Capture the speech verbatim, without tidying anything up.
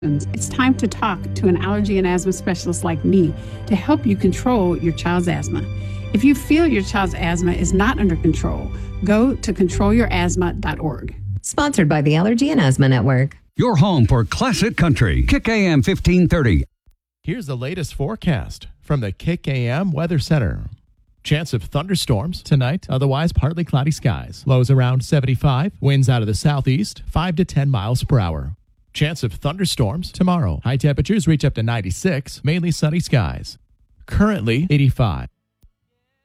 It's time to talk to an allergy and asthma specialist like me to help you control your child's asthma. If you feel your child's asthma is not under control, go to control your asthma dot org. Sponsored by the Allergy and Asthma Network. Your home for classic country. Kick A M fifteen thirty. Here's the latest forecast from the Kick A M Weather Center. Chance of thunderstorms tonight, otherwise partly cloudy skies. Lows around seventy-five, winds out of the southeast, five to ten miles per hour. Chance of thunderstorms tomorrow. High temperatures reach up to ninety-six, mainly sunny skies. Currently eighty-five.